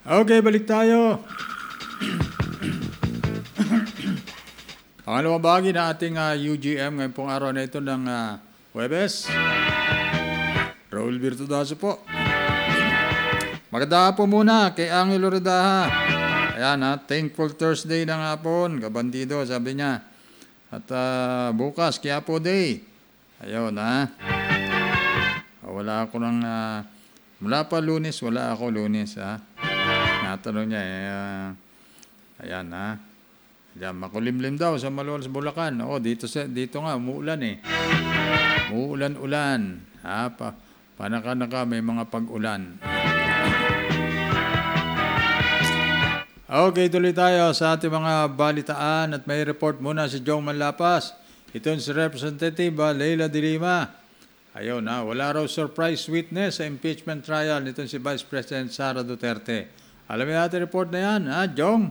Okay, balik tayo. Pangalawang bahagi na ating UGM ngayong pong araw na ito ng Huwebes. Raul Virtudazo po. Maganda po muna kay Angelo Redaha. Ayan Thankful Thursday na nga po. Kabandido, sabi niya. At bukas, Quiapo Day. Ayun wala ako ng... mula pa Lunes, wala ako Lunes Natanong niya ayan Diyan, makulimlim daw sa Malolos, Bulacan. Dito nga, umuulan Umuulan-ulan. Panaka-naka may mga pag-ulan. Okay, tuloy tayo sa ating mga balitaan at may report muna si Jong Manlapas. Ito si Representative Leila de Lima. Ayun wala raw surprise witness sa impeachment trial nito si Vice President Sara Duterte. Alamin natin report na yan, Jong?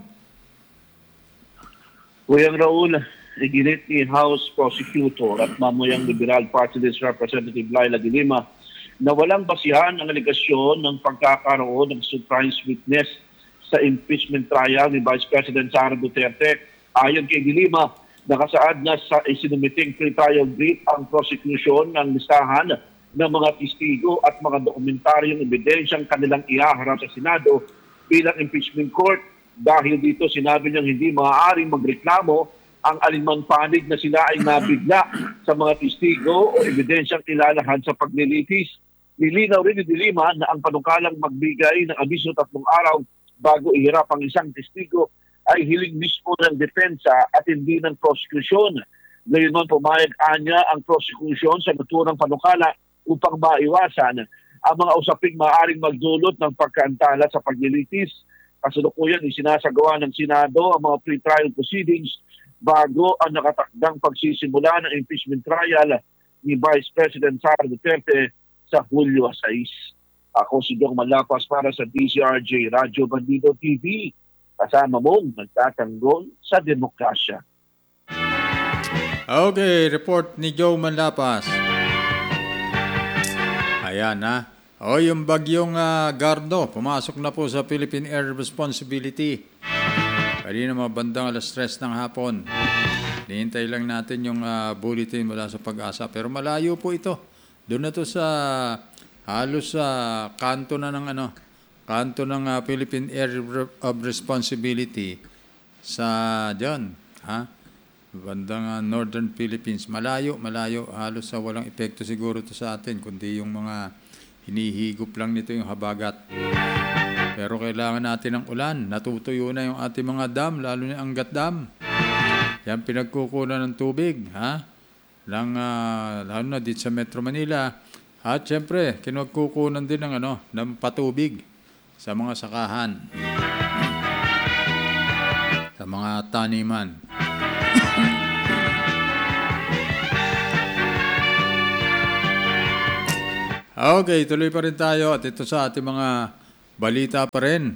Kuyang Raul, iginit ni House Prosecutor at mamayang Liberal Party List Representative Leila de Lima na walang basihan ang aligasyon ng pagkakaroon ng surprise witness sa impeachment trial ni Vice President Sara Duterte. Ayon kay de Lima, nakasaad na sa isinumiting pre-trial brief ang prosecution ng listahan ng mga testigo at mga dokumentaryong ebidensyang kanilang ihaharap sa Senado bilang impeachment court. Dahil dito sinabi niyang hindi maaaring magreklamo ang alinmang panig na sila ay nabigla sa mga testigo o ebidensyang ilalahan sa paglilitis. Nilinaw rin ni de Lima na ang panukalang magbigay ng abiso 3 araw bago ihirap ang isang testigo ay hiling mismo ng depensa at hindi ng prosecution. Gayunman pumayag anya ang prosecution sa naturang panukala upang maiwasan ang mga usaping maaaring magdulot ng pagkaantala sa paglilitis. Kasalukuyan isinasagawa ng Senado ang mga pre-trial proceedings bago ang nakatakdang pagsisimula ng impeachment trial ni Vice President Sara Duterte sa Hulyo 6. Ako si Jong Manlapas para sa DZRJ Radyo Bandido TV. Kasama mong nagtatanggol sa demokrasya. Okay, report ni Joe Manlapas. Ayan yung bagyong Gardo, pumasok na po sa Philippine Air Responsibility. Kanina mga bandang 3:00 ng hapon. Nihintay lang natin yung bulletin mula sa Pag-asa. Pero malayo po ito. Doon na to sa halos sa kanto na ng Philippine Air of Responsibility sa dyan. Bandang Northern Philippines. Malayo. Halos sa walang epekto siguro to sa atin, kundi yung mga hinihigop lang nito yung habagat. Pero kailangan natin ng ulan. Natutuyo na yung ating mga dam, lalo na ang Angat Dam. Yan pinagkukunan ng tubig, lalo na dito sa Metro Manila. At syempre, kinagkukunan din ng patubig sa mga sakahan, sa mga taniman. Okay, tuloy pa rin tayo at ito sa ating mga balita pa rin.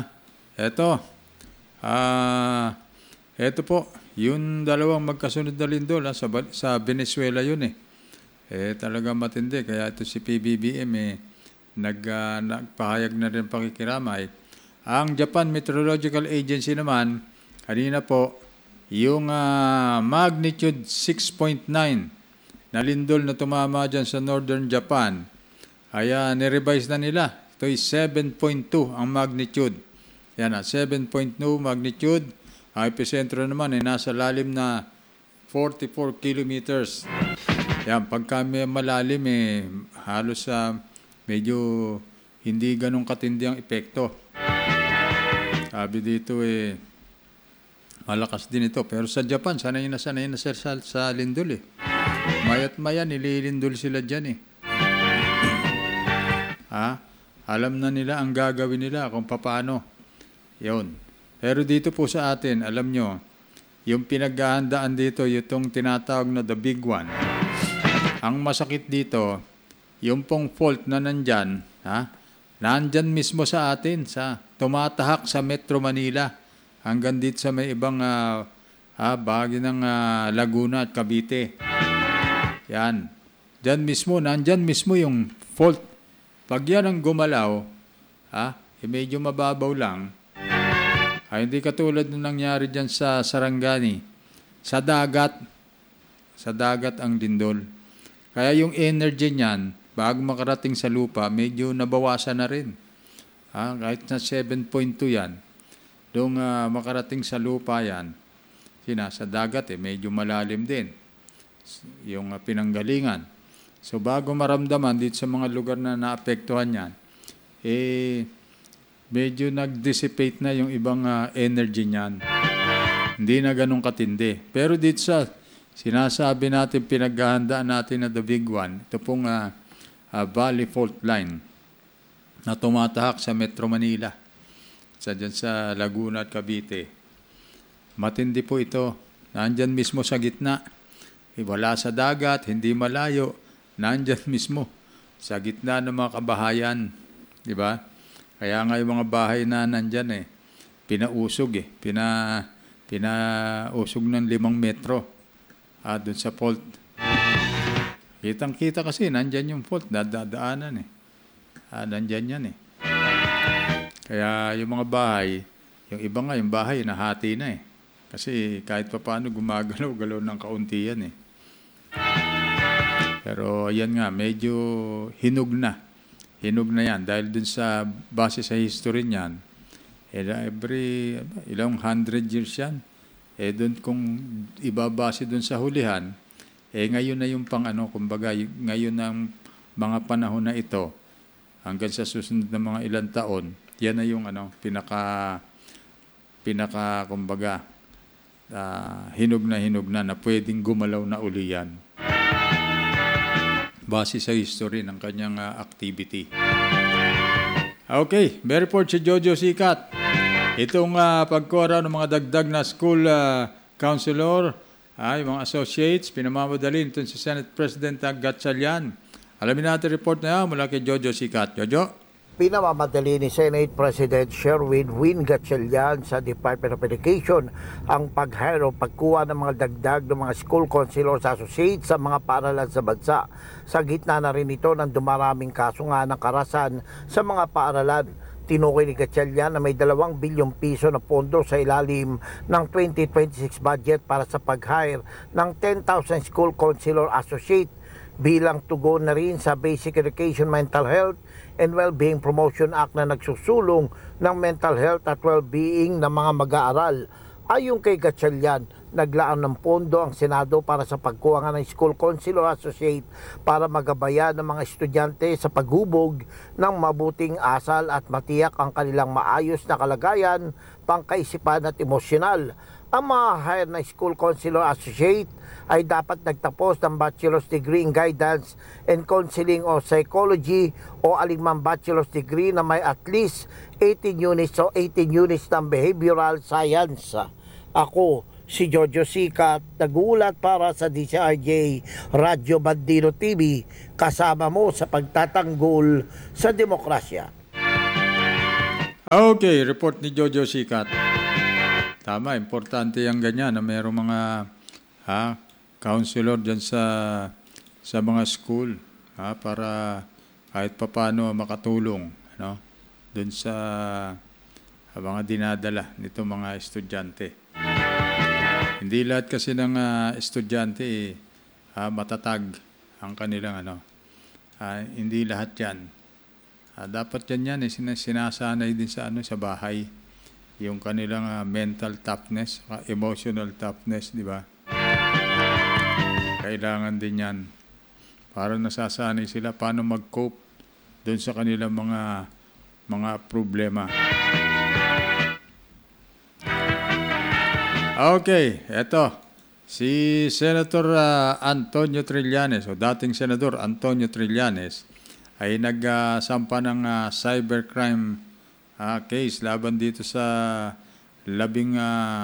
Ito po, yung dalawang magkasunod na lindol sa Venezuela yun talagang matindi. Kaya ito si PBBM nagpahayag na rin pakikiramay. Ang Japan Meteorological Agency naman, kanina po, yung magnitude 6.9 na lindol na tumama dyan sa Northern Japan, ay nirevise na nila. Ito ay 7.2 ang magnitude. Yan 7.2 magnitude. Ang epicentro naman ay nasa lalim na 44 kilometers. Yan, pagka may malalim halos medyo hindi ganun katindi ang epekto. Sabi dito malakas din ito. Pero sa Japan, sanay na sa lindol Mayat maya, nililindol sila dyan Alam na nila ang gagawin nila kung paano. Yun. Pero dito po sa atin, alam nyo, yung pinaghahandaan dito, yung tinatawag na the big one. Ang masakit dito, yung pong fault na nandyan, nandyan mismo sa atin, tumatahak sa Metro Manila, hanggang dito sa may ibang bahagi ng Laguna at Cavite. Yan. Nandyan mismo yung fault. Pag yan ang gumalaw, medyo mababaw lang. Hindi katulad nung nangyari dyan sa Sarangani. Sa dagat ang lindol. Kaya yung energy niyan, bago makarating sa lupa, medyo nabawasan na rin. Kahit na 7.2 yan, doon makarating sa lupa yan, sa dagat medyo malalim din yung pinanggalingan. So bago maramdaman dito sa mga lugar na naapektuhan yan, medyo nag-dissipate na yung ibang energy niyan. Hindi na ganun katindi. Pero dito sa sinasabi natin, pinaghahandaan natin na the big one, ito pong Valley Fault Line na tumatahak sa Metro Manila, dyan sa Laguna at Cavite. Matindi po ito. Nandyan mismo sa gitna. Wala sa dagat, hindi malayo. Nandyan mismo sa gitna ng mga kabahayan. Di ba? Kaya nga yung mga bahay na nandyan pinausog pinausog ng 5 metro doon sa fault. Kitang-kita kasi, nandyan yung fault, dadaanan nandyan yan Kaya yung mga bahay, yung iba nga, yung bahay, nahati na Kasi kahit pa paano gumagalaw-galaw ng kaunti yan Pero ayan nga, medyo hinog na. Hinog na yan dahil dun sa base sa history niyan, every ilang 100 years yan. Dun kung ibabase dun sa hulihan, ngayon na yung kumbaga, ngayon ng mga panahon na ito, hanggang sa susunod na mga ilang taon, yan na yung pinaka kumbaga, hinog na pwedeng gumalaw na uli yan. Base sa history ng kanyang activity. Okay, may report si Jojo Sikat. Itong pagkora ng mga dagdag na school counselor, yung mga associates, pinamamadali ito si Senate President Gatchalian. Alamin natin report na yan mula kay Jojo Sikat. Jojo? Pinamamadali ni Senate President Sherwin Win Gatchalian sa Department of Education ang pag-hire o pagkuha ng mga dagdag ng mga school counselors associates sa mga paaralan sa bansa. Sa gitna na rin ito ng dumaraming kaso nga ng karahasan sa mga paaralan. Tinukoy ni Gatchalian na may 2 bilyong piso na pondo sa ilalim ng 2026 budget para sa pag-hire ng 10,000 school counselor associate bilang tugon na rin sa Basic Education Mental Health and Wellbeing Promotion Act na nagsusulong ng mental health at well-being ng mga mag-aaral. Ayon kay Gatchalian, naglaan ng pondo ang Senado para sa pagkuha nga ng School Counselor Associate para magabayan ng mga estudyante sa paghubog ng mabuting asal at matiyak ang kanilang maayos na kalagayan, pangkaisipan at emosyonal. Ang mga hire na School Counselor Associate ay dapat nagtapos ng Bachelor's Degree in Guidance and Counseling or Psychology o alinmang Bachelor's Degree na may at least 18 units o 18 units ng Behavioral Science. Ako, si Jojo Sikat, nag-uulat para sa DCRJ Radyo Bandino TV, kasama mo sa pagtatanggol sa demokrasya. Okay, report ni Jojo Sikat. Tama, importante yung ganyan na mayroong mga counselor dyan sa mga school para kahit papano makatulong dun sa mga dinadala nito mga estudyante. Hindi lahat kasi ng estudyante matatag ang kanilang hindi lahat yan. Dapat yan sinasanay din sa bahay. Yung kanilang mental toughness, emotional toughness, di ba? Kailangan din yan. Para nasasanay sila paano mag-cope doon sa kanilang mga problema. Okay, eto. Si Senator Antonio Trillanes, o dating Senador Antonio Trillanes, ay nagsampa ng cybercrime case laban dito sa 18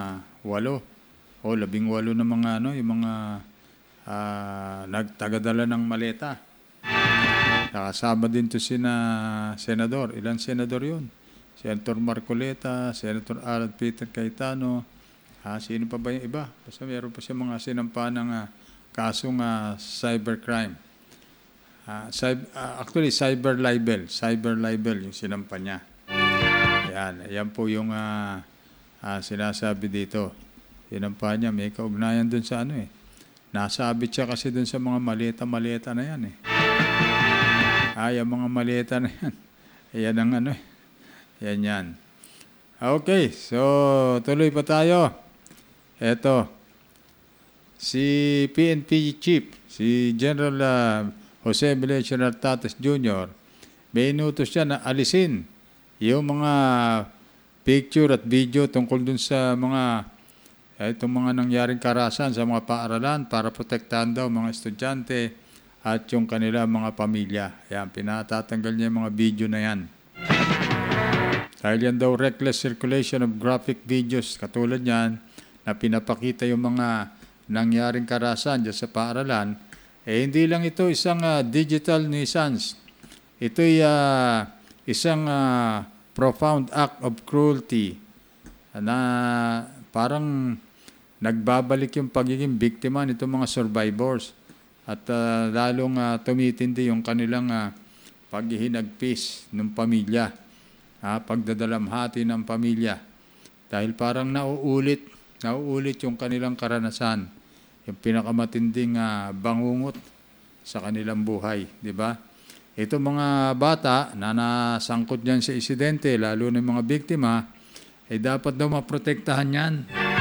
na mga yung mga nagtagadala ng maleta. Nakasama din to senador. Ilang senador yun? Senator Marcoleta, Senator Alan Peter Cayetano. Sino pa ba yung iba? Basta meron pa siya mga sinampa ng kasong cybercrime. Actually, cyber libel yung sinampa niya. Yan po yung sinasabi dito. Sinampa niya, may kaugnayan dun sa ano eh. Nasabit siya kasi dun sa mga maleta-maleta na yan eh. Yung mga maleta na yan. Yan ang ano eh. Yan. Okay, so tuloy pa tayo. Eto, si PNP Chief, si General Jose Belecionar Tates Jr., may inutos siya na alisin yung mga picture at video tungkol dun sa itong mga nangyaring karahasan sa mga paaralan para protektahan daw mga estudyante at yung kanila mga pamilya. Yan, pinatatanggal niya yung mga video na yan. Dahil yan daw reckless circulation of graphic videos katulad yan na pinapakita yung mga nangyaring karahasan dyan sa paaralan. Hindi lang ito isang digital nuisance. Ito'y isang profound act of cruelty na parang nagbabalik yung pagiging biktima nitong mga survivors at lalong tumitindi yung kanilang paghihinagpis ng pamilya, pagdadalamhati ng pamilya. Dahil parang nauulit yung kanilang karanasan, yung pinakamatinding bangungot sa kanilang buhay, di ba? Ito mga bata na nasangkot dyan sa insidente, lalo ng mga biktima, dapat daw maprotektahan yan.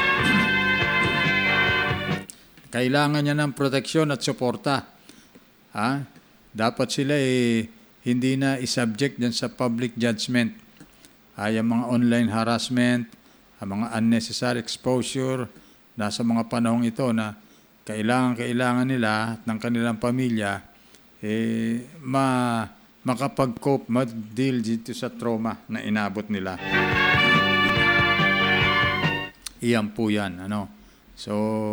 Kailangan niya ng proteksyon at suporta. Dapat sila hindi na isubject dyan sa public judgment. Yung mga online harassment, mga unnecessary exposure, nasa mga panahong ito na kailangan nila at ng kanilang pamilya makapag-cope, ma-deal dito sa trauma na inabot nila. Iyan po yan. So,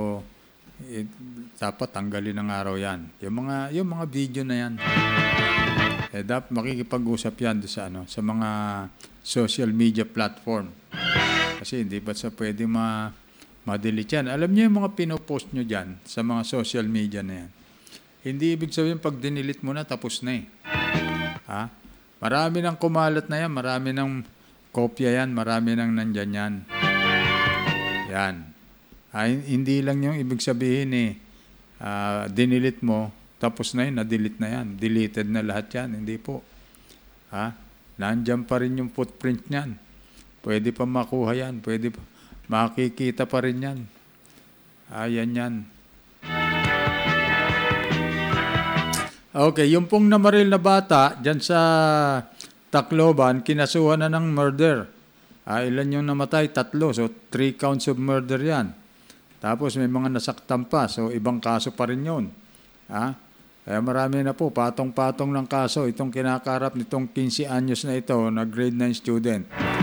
dapat tanggalin ng araw yan. Yung mga video na yan. Dapat makikipag-usap yan sa mga social media platform. Kasi hindi ba pwede ma-delete yan. Alam niyo yung mga pinopost nyo dyan sa mga social media na yan. Hindi ibig sabihin pag dinilit mo na, tapos na eh. Marami nang kumalat na yan, marami nang kopya yan, marami nang nandyan yan. Yan. Hindi lang yung ibig sabihin dinilit mo, tapos na yun, na-delete na yan. Deleted na lahat yan, hindi po. Nandyan pa rin yung footprint niyan. Pwede pa makuha yan, pwede pa, makikita pa rin yan. Yan. Okay, yung pong namaril na bata dyan sa Tacloban, kinasuhan na ng murder. Ilan yung namatay? 3. So, 3 counts of murder yan. Tapos may mga nasaktan pa. So, ibang kaso pa rin yun. Kaya marami na po, patong-patong ng kaso. Itong kinakarap nitong 15 anyos na ito na grade 9 student.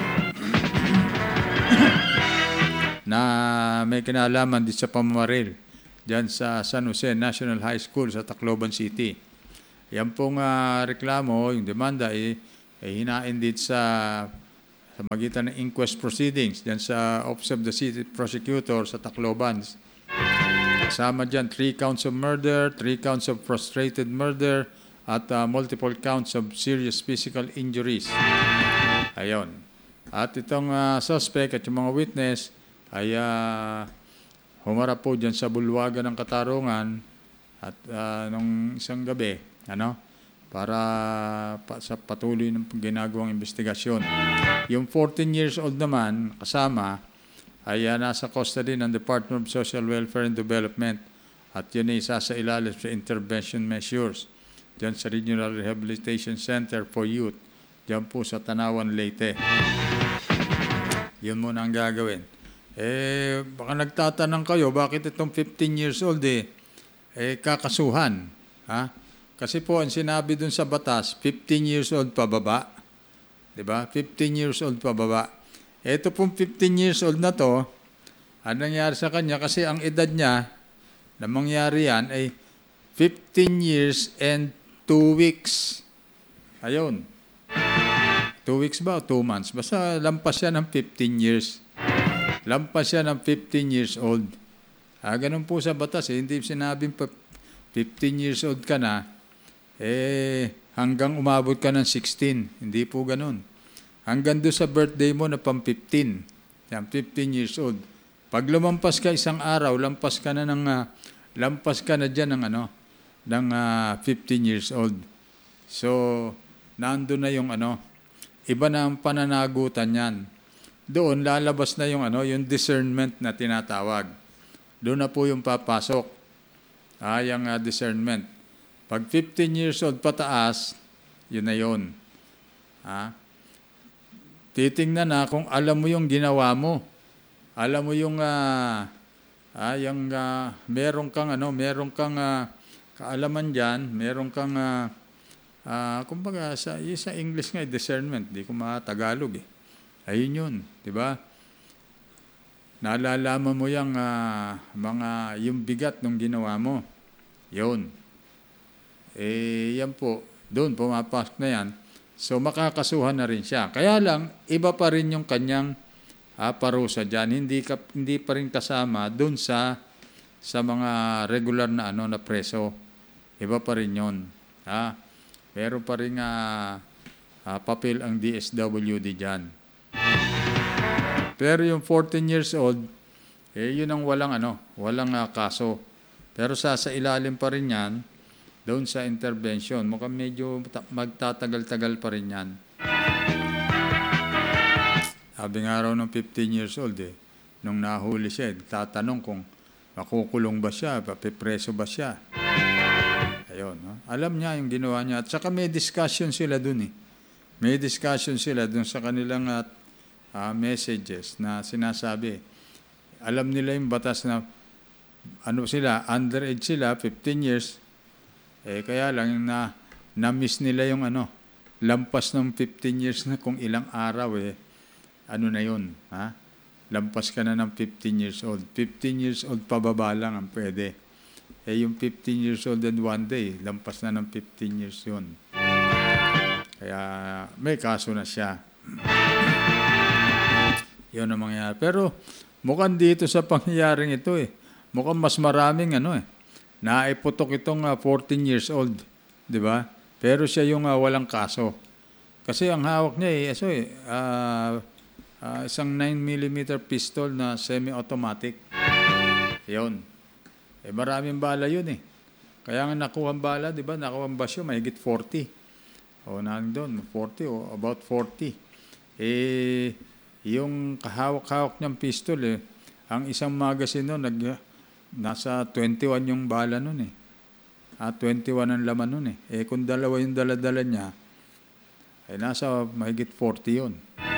Na may kinalaman din sa pamamaril dyan sa San Jose National High School sa Tacloban City. Yan pong reklamo, yung demanda hinain din sa magitan ng inquest proceedings dyan sa Office of the City Prosecutor sa Tacloban. Kasama dyan 3 counts of murder, 3 counts of frustrated murder, at multiple counts of serious physical injuries. Ayon. At itong suspect at yung mga witness ay humarap po dyan sa bulwagan ng Katarungan at nung isang gabi, para sa patuloy ng ginagawang investigasyon. Yung 14 years old naman, kasama, ay nasa custody ng Department of Social Welfare and Development at yun ay isa sa ilalim sa intervention measures dyan sa Regional Rehabilitation Center for Youth dyan po sa Tanawan, Leyte. Yun muna ang gagawin. Baka nagtatanong kayo, bakit itong 15 years old kakasuhan? Kasi po, ang sinabi dun sa batas, 15 years old pababa. Diba? 15 years old pababa. Ito pong 15 years old na to, ang nangyari sa kanya, kasi ang edad niya, na mangyari yan, ay 15 years and 2 weeks. Ayun. 2 weeks ba o 2 months? Basta lampas siya ng 15 years. Lampas siya ng 15 years old. Ganun po sa batas. Hindi sinabing 15 years old ka na, hanggang umabot ka ng 16. Hindi po ganun. hanggang doon sa birthday mo na pang 15. Yan, 15 years old. Pag lumampas ka isang araw, lampas ka na diyan ng 15 years old. So, nando na yung iba na ang pananagutan niyan. Doon lalabas na yung yung discernment na tinatawag. Doon na po yung papasok. Yung discernment. Pag 15 years old pataas, yun na yun. Titingnan na kung alam mo yung ginawa mo. Alam mo yung meron kang kaalaman diyan, meron kang kumbaga sa English nga discernment, di ko Tagalog eh. Ayun yun, di ba? Nalalaman mo yung yung bigat ng ginawa mo. Yun. Yan po, doon pumapasok na yan. So makakasuhan na rin siya. Kaya lang, iba pa rin yung kanyang parusa dyan. Hindi pa rin kasama doon sa mga regular na na preso. Iba pa rin yun. Meron pa rin papel ang DSWD dyan. Pero yung 14 years old, yun ang walang kaso. Pero sa ilalim pa rin yan, doon sa intervention, mukhang medyo magtatagal-tagal pa rin yan. Sabi nga raw ng 15 years old nung nahuli siya, tatanong kung makukulong ba siya, papipreso ba siya. Ayun, alam niya yung ginawa niya. At saka may discussion sila dun May discussion sila dun sa kanilang messages na sinasabi. Alam nila yung batas na underage sila, 15 years. Kaya lang na-miss nila yung lampas ng 15 years na kung ilang araw na yun. Lampas ka na ng 15 years old. 15 years old pababa lang ang pwede. Yung 15 years old and one day, lampas na ng 15 years yun. Kaya may kaso na siya. Yun ang mangyayari. Pero mukhang dito sa pangyayaring ito mukhang mas maraming naiputok itong 14 years old. Di ba? Pero siya yung walang kaso. Kasi ang hawak niya isang 9mm pistol na semi-automatic. Yun. Maraming bala yun Kaya nga nakuha ang bala, di ba? Nakuha ang basyo, mahigit 40. Nandun, 40 o about 40. Yung kahawak-hawak niyang pistol ang isang magazine nun, nasa 21 yung bala nun 21 ang laman nun kung dalawa yung dala-dala niya, nasa mahigit 40 yun.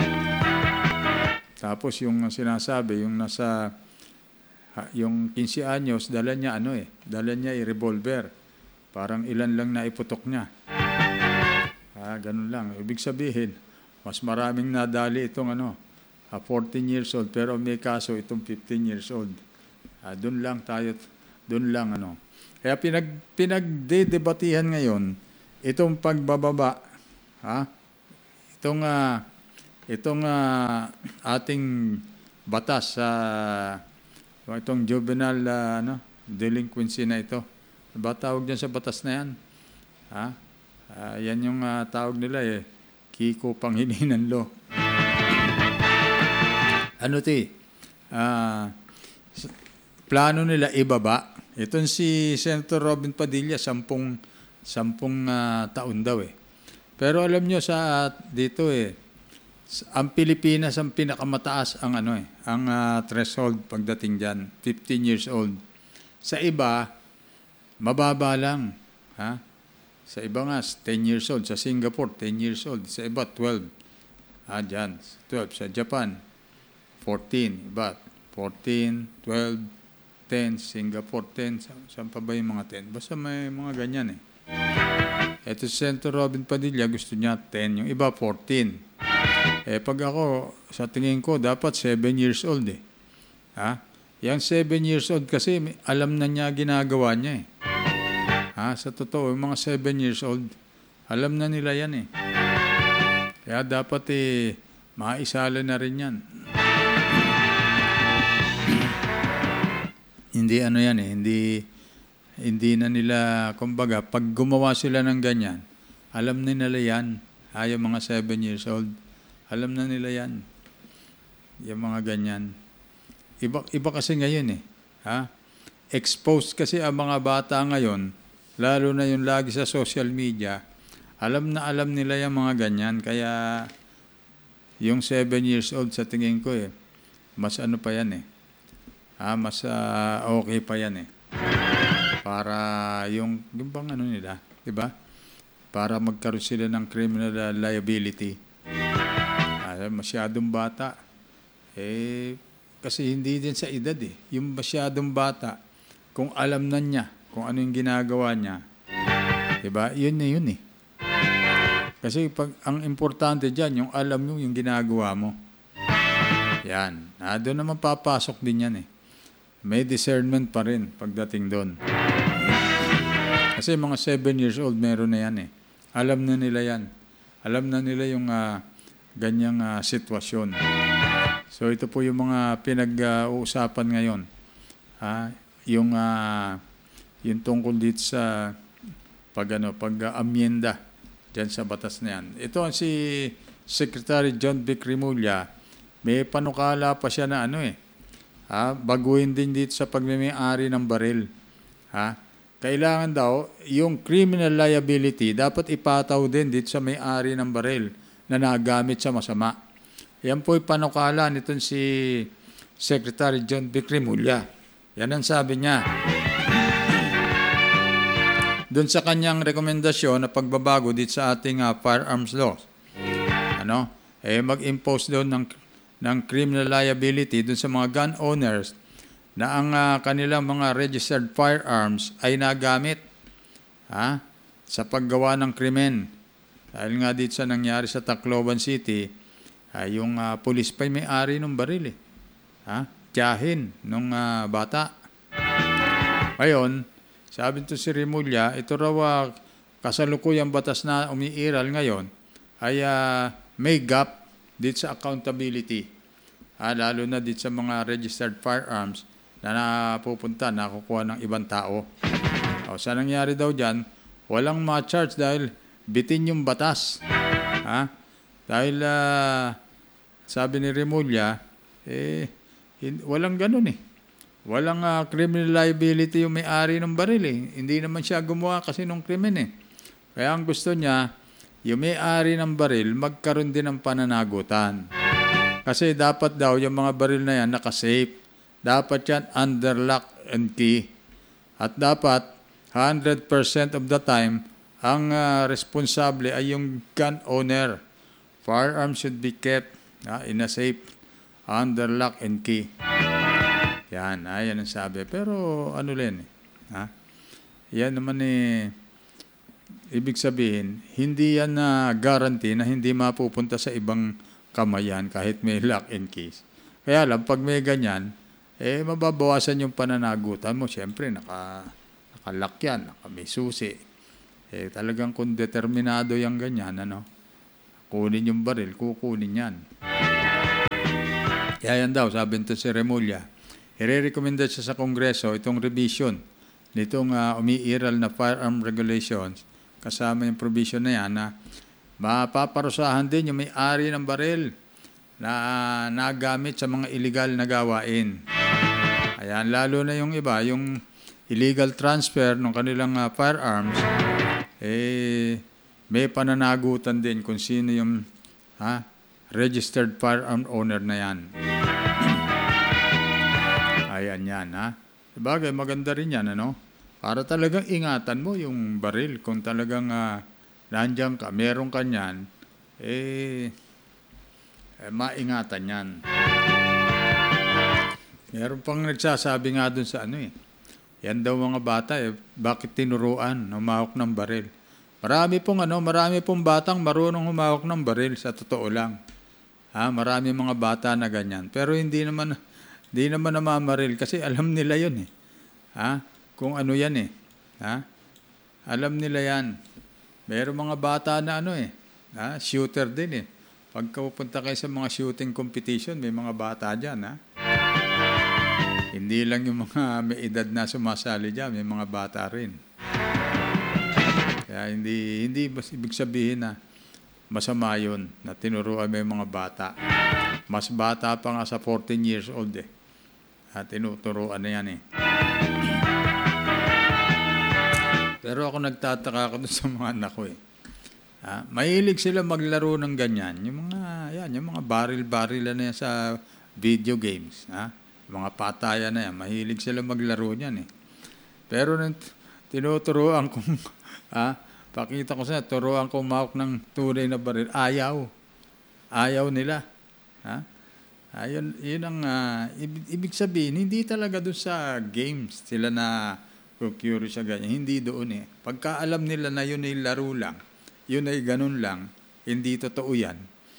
Tapos yung sinasabi, yung nasa yung 15 anyos, dala niya dala niya revolver. Parang ilan lang na iputok niya. Ganun lang. Ibig sabihin, mas maraming nadali itong 14 years old, pero may kaso itong 15 years old. Doon lang tayo, doon lang Kaya pinagdedebatihan ngayon, itong pagbababa, itong ating batas sa itong juvenile delinquency na ito. Ba tawag dyan sa batas na yan? Yan yung tawag nila Kiko Pangilinan Law. Plano nila ibaba. Itong si Senator Robin Padilla, 10 taon daw Pero alam nyo dito ang Pilipinas ang pinakamataas ang ang threshold pagdating diyan, 15 years old. Sa iba mababa lang, Sa iba nga 10 years old, sa Singapore 10 years old, sa iba 12. Diyan, 12 sa Japan 14, iba 14, 12, 10, Singapore 10, saan pa ba yung mga 10? Basta may mga ganyan Ito si Senator Robin Padilla, gusto niya 10, yung iba 14. Pag ako, sa tingin ko, dapat 7 years old Yung 7 years old kasi, alam na niya ginagawa niya sa totoo, yung mga 7 years old, alam na nila yan Kaya dapat maisala na rin yan. Hindi hindi na nila, kumbaga, pag gumawa sila ng ganyan, alam na nila yan, yung mga 7 years old. Alam na nila yan. Yung mga ganyan. Iba kasi ngayon eh. Ha? Exposed kasi ang mga bata ngayon, lalo na yung lagi sa social media, alam na alam nila yung mga ganyan. Kaya yung 7 years old sa tingin ko eh, mas ano pa yan eh. Mas okay pa yan eh. Para yung bang ano nila, di ba? Para magkaroon sila ng criminal liability. Masyadong bata. Kasi hindi din sa edad eh. Yung masyadong bata, kung alam na niya, kung ano yung ginagawa niya, di ba? Yun na yun eh. Kasi ang importante dyan, yung alam mo yung ginagawa mo. Yan. Doon naman papasok din yan eh. May discernment pa rin pagdating doon. Kasi mga 7 years old, meron na yan eh. Alam na nila yan. Alam na nila yung ganyang sitwasyon. So ito po yung mga pinag-uusapan ngayon. Yung tungkol dito sa pag-amyenda dyan sa batas na yan. Ito ang si Secretary John Vic Remulla, may panukala pa siya na baguhin din dito sa pagmimay-ari ng baril. Kailangan daw, yung criminal liability dapat ipataw din dito sa may-ari ng baril na nagamit sa masama. Yan po yung panukala nitong si Secretary John Vic Remulla. Yan ang sabi niya. Doon sa kanyang rekomendasyon na pagbabago dito sa ating firearms laws. Mag-impose doon ng criminal liability doon sa mga gun owners na ang kanilang mga registered firearms ay nagamit sa paggawa ng krimen. Dahil nga dito sa nangyari sa Tacloban City, yung pulis pa'y may-ari ng baril eh. Tiyahin nung bata. Ngayon, sabi nito si Remulla, ito raw kasalukuyang batas na umiiral ngayon ay may gap dito sa accountability. Lalo na dito sa mga registered firearms na napupunta, nakukuha ng ibang tao. Sa nangyari daw dyan, walang ma-charge dahil bitin yung batas. Dahil sabi ni Remulla, walang ganun eh. Walang criminal liability yung may-ari ng baril eh. Hindi naman siya gumawa kasi ng krimen eh. Kaya ang gusto niya, yung may-ari ng baril, magkaroon din ng pananagutan. Kasi dapat daw yung mga baril na yan nakasafe. Dapat yan under lock and key. At dapat 100% of the time, ang responsable ay yung gun owner. Firearms should be kept in a safe under lock and key. Yan ang sabi. Pero yan naman ibig sabihin, hindi yan na guarantee na hindi mapupunta sa ibang kamayan kahit may lock and keys. Kaya lang, pag may ganyan, mababawasan yung pananagutan mo. Siyempre, nakalock yan, may susi. Talagang kung determinado yung ganyan, kunin yung baril, kukunin yan. Kaya yan daw, sabi nito si Remulla, i-recommenda siya sa Kongreso itong revision nitong umiiral na firearm regulations, kasama yung provision na yan na mapaparusahan din yung may-ari ng baril na nagamit sa mga illegal na gawain. Ayan, lalo na yung iba, yung illegal transfer ng kanilang firearms, may pananagutan din kung sino yung registered firearm owner na yan. Ayan yan, Sabagay, maganda rin yan, Para talagang ingatan mo yung baril. Kung talagang nandiyan ka, meron ka niyan, maingatan yan. Meron pang nagsasabi nga dun sa yan daw mga bata, bakit tinuruan humawak ng baril? Marami pong batang marunong humawak ng baril, sa totoo lang. Marami mga bata na ganyan. Pero hindi naman namamaril kasi alam nila yun eh. Kung ano yan eh. Alam nila yan. Meron mga bata na shooter din eh. Pagka pupunta kayo sa mga shooting competition, may mga bata dyan. Hindi lang yung mga may edad na sumasali dyan, may mga bata rin. Kaya hindi ibig sabihin na masama yun na tinuruan mo yung mga bata. Mas bata pa nga sa 14 years old eh. At tinuturuan na yan eh. Pero ako nagtataka ako dun sa mga anak ko eh. Mahilig sila maglaro ng ganyan. Yung mga baril-baril na yan sa video games. Mga patayan na yan. Mahilig sila maglaro niyan eh. Pero tinuturuan kong, pakita ko sa turuan kong mahawak ng tunay na baril. Ayaw nila. Yun ang ibig sabihin, hindi talaga doon sa games sila na curious sa ganyan. Hindi doon eh. Pagka alam nila na yun ay laro lang, yun ay ganun lang, hindi totoo yan.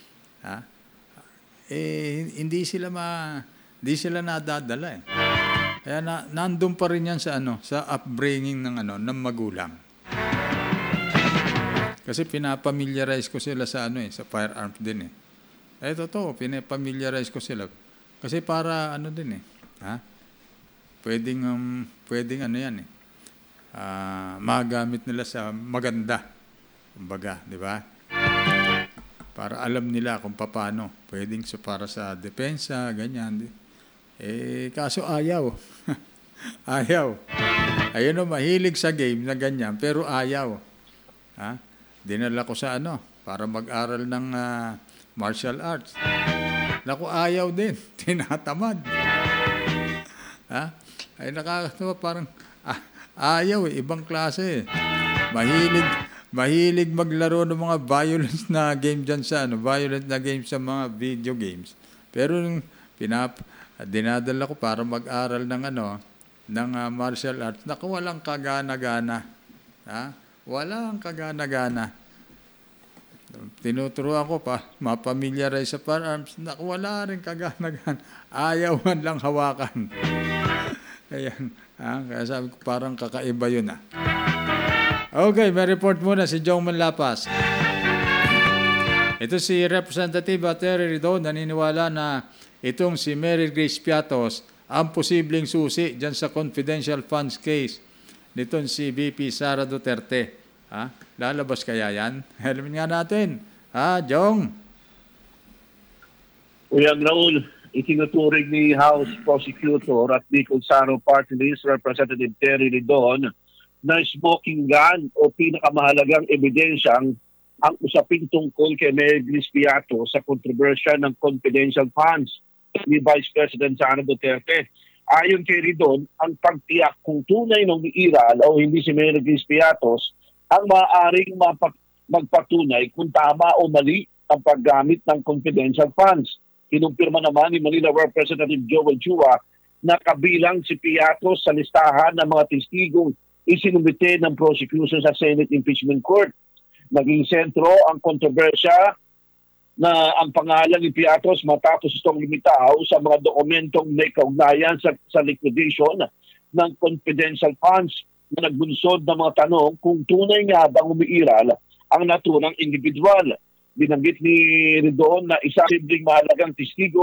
Hindi sila nadadala eh. Kaya nandun pa rin yan sa upbringing ng magulang. Kasi pinapamiliarize ko sila sa sa firearms din eh. Totoo, pinapamiliarize ko sila. Kasi para din eh. Pwedeng yan eh. Magamit nila sa maganda. Kumbaga, di ba? Para alam nila kung paano. Pwedeng para sa depensa, ganyan. Kaso ayaw. Ayaw. Ayun mahilig sa game na ganyan, pero ayaw. Dinala ko sa para mag-aral ng martial arts. Naku, ayaw din. Tinatamad. Ay nakakatawa, parang ayaw eh. Ibang klase eh. Mahilig maglaro ng mga violent na game dyan sa violent na game sa mga video games. Pero dinadala ko para mag-aral ng ng martial arts. Naku, walang kagana-gana. Walang kagana-gana. Tinuturuan ko pa, mapamilyarize sa firearms. Naku, wala rin kagana-gana. Ayaw man lang hawakan. Ayan. Kaya sabi ko, parang kakaiba yun Okay, may report muna si Jong Manlapas. Ito si Representative Terry Ridon, naniniwala na itong si Mary Grace Piatos ang posibleng susi dyan sa confidential funds case nitong si VP Sara Duterte. Lalabas kaya yan? Alamin nga natin. Jong? Uyang Raul, itinuturing ni House Prosecutor at Bicol Saro Party List Representative Terry Ridon na smoking gun o pinakamahalagang ebidensyang ang usaping tungkol kay Mary Grace Piatos sa kontrobersya ng confidential funds ni Vice President Sara Duterte. Ayon kay Ridon, ang pagtiyak kung tunay ng umiiral o hindi si Mary Grace Piatos ang maaaring magpatunay kung tama o mali ang paggamit ng confidential funds. Kinumpirma naman ni Manila Representative Joel Chua na kabilang si Piatos sa listahan ng mga testigong isinumite ng prosecution sa Senate Impeachment Court. Naging sentro ang kontrobersya na ang pangalan ni Piatos matapos itong limitaw sa mga dokumentong may kaugnayan sa liquidation ng confidential funds na nagbunsod ng mga tanong kung tunay nga bang umiiral ang naturang individual. Binanggit ni Ridon na isa sibling mahalagang testigo